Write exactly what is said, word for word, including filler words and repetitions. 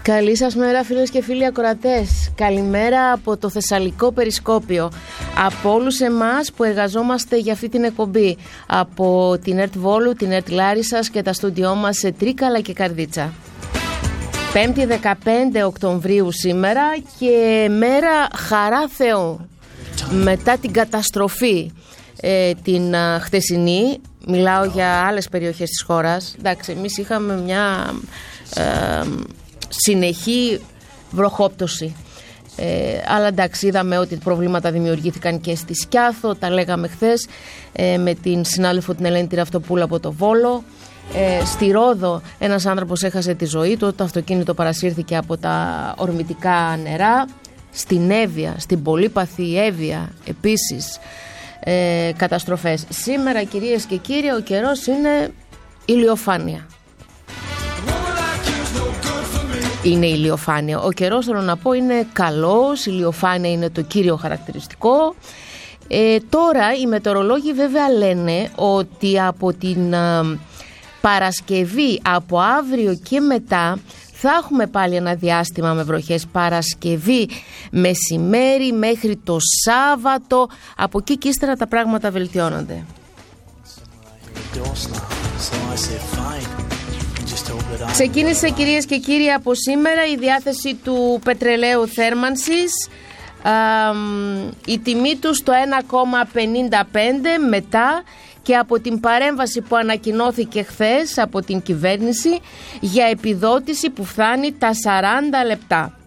Καλή σας μέρα φίλες και φίλοι ακροατές. Καλημέρα από το Θεσσαλικό Περισκόπιο. Από όλους εμάς που εργαζόμαστε για αυτή την εκπομπή. Από την ΕΡΤ Βόλου, την ΕΡΤ Λάρισσας και τα στούντιό μας σε Τρίκαλα και Καρδίτσα. Πέμπτη δεκαπέντε Οκτωβρίου σήμερα και μέρα χαρά Θεού. Μετά την καταστροφή ε, την α, χτεσινή, μιλάω για άλλες περιοχές της χώρας. Εντάξει, εμείς είχαμε μια ε, συνεχή βροχόπτωση. Ε, αλλά εντάξει, είδαμε ότι προβλήματα δημιουργήθηκαν και στη Σκιάθο, τα λέγαμε χθες ε, με την συνάδελφο την Ελένη Τυραυτοπούλου από το Βόλο. Ε, στη Ρόδο ένας άνθρωπος έχασε τη ζωή του, το αυτοκίνητο παρασύρθηκε από τα ορμητικά νερά. Στην Εύβοια, στην πολύπαθη Εύβοια επίσης ε, καταστροφές. Σήμερα κυρίες και κύριοι ο καιρός είναι ηλιοφάνεια. Είναι ηλιοφάνεια. Ο καιρός, θέλω να πω, είναι καλός, η ηλιοφάνεια είναι το κύριο χαρακτηριστικό. Ε, τώρα οι μετεωρολόγοι βέβαια λένε ότι από την α, Παρασκευή, από αύριο και μετά θα έχουμε πάλι ένα διάστημα με βροχές. Παρασκευή μεσημέρι μέχρι το Σάββατο, από εκεί και ύστερα τα πράγματα βελτιώνονται. Ξεκίνησε κυρίες και κύριοι από σήμερα η διάθεση του πετρελαίου θέρμανσης. Α, η τιμή του στο ένα κόμμα πενήντα πέντε μετά και από την παρέμβαση που ανακοινώθηκε χθες από την κυβέρνηση για επιδότηση που φτάνει τα σαράντα λεπτά.